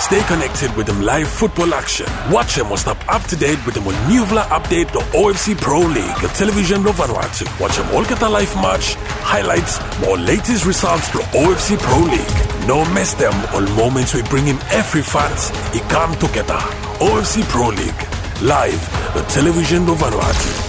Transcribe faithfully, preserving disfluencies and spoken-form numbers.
Stay connected with them live football action. Watch them or stop up to date with them on Nuvla Update, the O F C Pro League, the television no Vanuatu. Watch them all get a live match, highlights, more latest results for O F C Pro League. No miss them all moments we bring him every fans. He come together. O F C Pro League, live, the television no Vanuatu.